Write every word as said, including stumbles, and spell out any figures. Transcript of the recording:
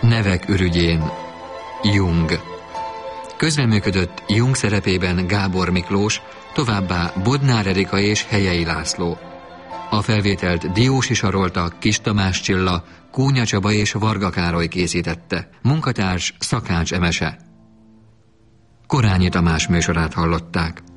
Nevek ürügyén Jung. Közreműködött Jung szerepében Gábor Miklós, továbbá Bodnár Erika és Helyei László. A felvételt Diósi Sarolta, Kis Tamás Csilla, Kónya Csaba és Varga Károly készítette. Munkatárs Szakács Emese. Korányi Tamás műsorát hallották.